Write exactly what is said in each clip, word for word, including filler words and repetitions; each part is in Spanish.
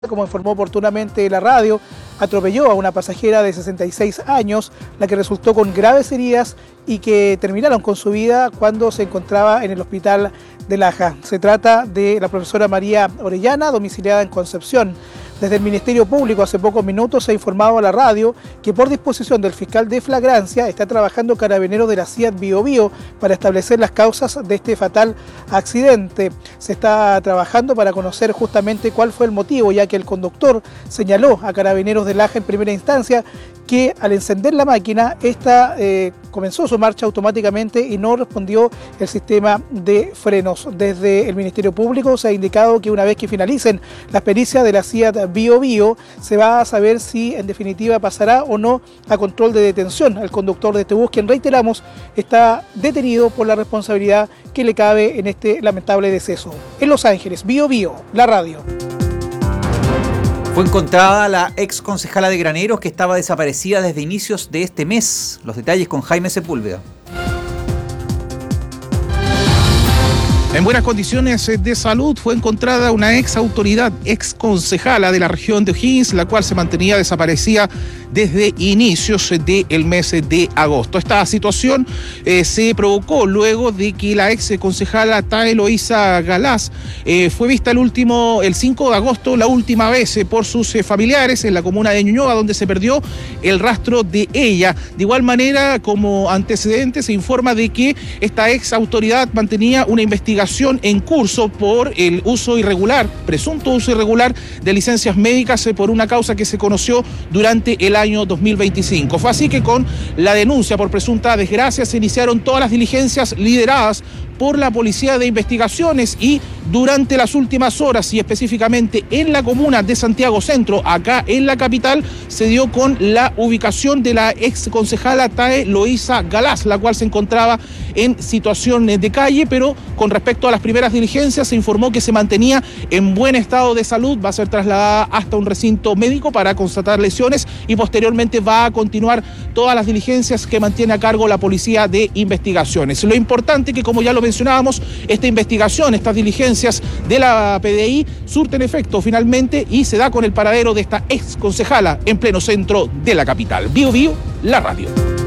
Como informó oportunamente la radio, atropelló a una pasajera de sesenta y seis años, la que resultó con graves heridas y que terminaron con su vida cuando se encontraba en el hospital de Laja. Se trata de la profesora María Orellana, domiciliada en Concepción. Desde el Ministerio Público hace pocos minutos se ha informado a la radio que por disposición del fiscal de flagrancia está trabajando Carabineros de la C I A T Bio Bio para establecer las causas de este fatal accidente. Se está trabajando para conocer justamente cuál fue el motivo, ya que el conductor señaló a Carabineros de Laja en primera instancia que al encender la máquina, esta eh, comenzó su marcha automáticamente y no respondió el sistema de frenos. Desde el Ministerio Público se ha indicado que una vez que finalicen las pericias de la C I A T Bio Bio, se va a saber si en definitiva pasará o no a control de detención al conductor de este bus, quien, reiteramos, está detenido por la responsabilidad que le cabe en este lamentable deceso. En Los Ángeles, Bio Bio, la radio. Fue encontrada la ex concejala de Graneros que estaba desaparecida desde inicios de este mes. Los detalles con Jaime Sepúlveda. En buenas condiciones de salud fue encontrada una ex autoridad, ex concejala de la región de O'Higgins, la cual se mantenía desaparecida desde inicios del mes de agosto. Esta situación eh, se provocó luego de que la ex concejala Tae Loíza Galás eh, fue vista el último, el cinco de agosto, la última vez eh, por sus eh, familiares en la comuna de Ñuñoa, donde se perdió el rastro de ella. De igual manera, como antecedente, se informa de que esta ex autoridad mantenía una investigación en curso por el uso irregular, presunto uso irregular de licencias médicas eh, por una causa que se conoció durante el año dos mil veinticinco. Fue así que con la denuncia por presunta desgracia se iniciaron todas las diligencias lideradas por la Policía de Investigaciones y durante las últimas horas y específicamente en la comuna de Santiago Centro, acá en la capital, se dio con la ubicación de la ex concejala Tae Loíza Galás, la cual se encontraba en situación de calle, pero con respecto a las primeras diligencias se informó que se mantenía en buen estado de salud, va a ser trasladada hasta un recinto médico para constatar lesiones y posteriormente va a continuar todas las diligencias que mantiene a cargo la Policía de Investigaciones. Lo importante que, como ya lo mencionábamos, esta investigación, estas diligencias de la P D I surten efecto finalmente y se da con el paradero de esta ex concejala en pleno centro de la capital. Bio Bio, la radio.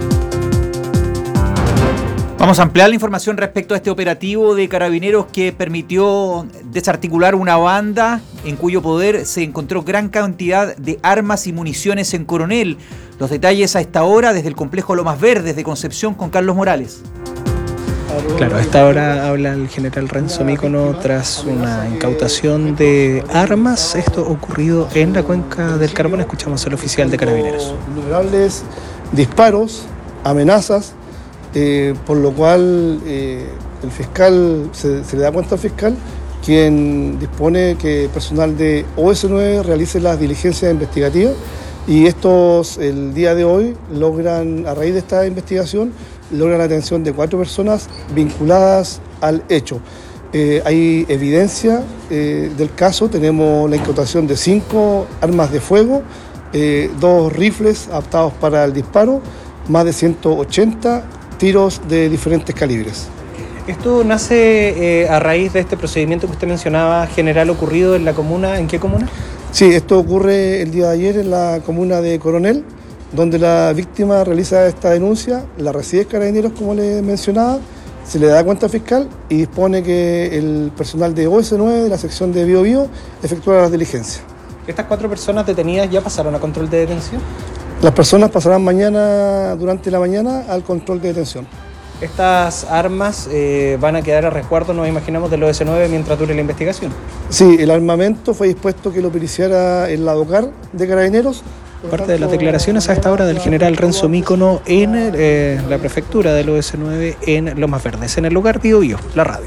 Vamos a ampliar la información respecto a este operativo de Carabineros que permitió desarticular una banda en cuyo poder se encontró gran cantidad de armas y municiones en Coronel. Los detalles a esta hora desde el complejo Lomas Verdes de Concepción con Carlos Morales. Claro, a esta hora habla el general Renzo Mícono tras una incautación de armas. Esto ocurrido en la cuenca del Carbón. Escuchamos al oficial de Carabineros. Innumerables disparos, amenazas, eh, por lo cual eh, el fiscal, se, se le da cuenta al fiscal, quien dispone que personal de O S nueve realice las diligencias investigativas y estos el día de hoy logran, a raíz de esta investigación, logran la detención de cuatro personas vinculadas al hecho. Eh, hay evidencia eh, del caso, tenemos la incautación de cinco armas de fuego, eh, dos rifles adaptados para el disparo, más de ciento ochenta tiros de diferentes calibres. ¿Esto nace eh, a raíz de este procedimiento que usted mencionaba, general, ocurrido en la comuna? ¿En qué comuna? Sí, esto ocurre el día de ayer en la comuna de Coronel, donde la víctima realiza esta denuncia, la recibe Carabineros, como le mencionaba, se le da cuenta al fiscal y dispone que el personal de O S nueve, de la sección de Bio Bio, efectúa las diligencias. ¿Estas cuatro personas detenidas ya pasaron a control de detención? Las personas pasarán mañana, durante la mañana, al control de detención. ¿Estas armas eh, van a quedar a resguardo, nos imaginamos, del O S nueve mientras dure la investigación? Sí, el armamento fue dispuesto que lo periciara el Ladocar de Carabineros. Parte de las declaraciones a esta hora del general Renzo Mícono en eh, la prefectura del O S nueve en Lomas Verdes, en el lugar Bio Bio, la radio.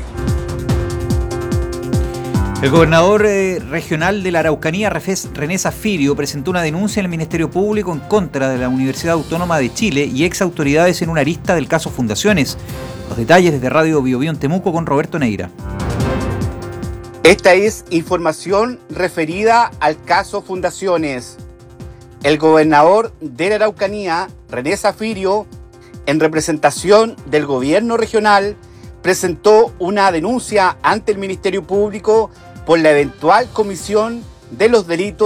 El gobernador eh, regional de la Araucanía, René Zafirio, presentó una denuncia en el Ministerio Público en contra de la Universidad Autónoma de Chile y ex autoridades en una arista del caso Fundaciones. Los detalles desde Radio Bio Bio en Temuco con Roberto Neira. Esta es información referida al caso Fundaciones. El gobernador de la Araucanía, René Zafirio, en representación del gobierno regional, presentó una denuncia ante el Ministerio Público por la eventual comisión de los delitos